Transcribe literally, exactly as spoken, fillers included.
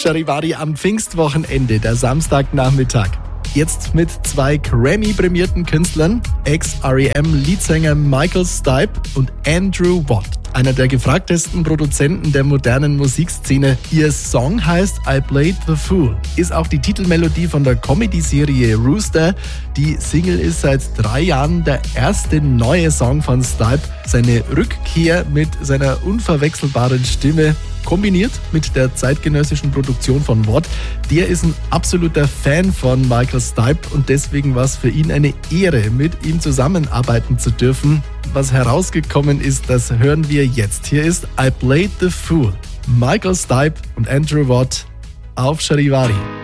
Charivari am Pfingstwochenende, der Samstagnachmittag. Jetzt mit zwei Grammy-prämierten Künstlern, Ex-R E M-Leadsänger Michael Stipe und Andrew Watt, einer der gefragtesten Produzenten der modernen Musikszene. Ihr Song heißt I Played the Fool, ist auch die Titelmelodie von der Comedy-Serie Rooster. Die Single ist seit drei Jahren der erste neue Song von Stipe. Seine Rückkehr mit seiner unverwechselbaren Stimme, kombiniert mit der zeitgenössischen Produktion von Watt. Der ist ein absoluter Fan von Michael Stipe und deswegen war es für ihn eine Ehre, mit ihm zusammenarbeiten zu dürfen. Was herausgekommen ist, das hören wir jetzt. Hier ist I Played the Fool. Michael Stipe und Andrew Watt auf Charivari.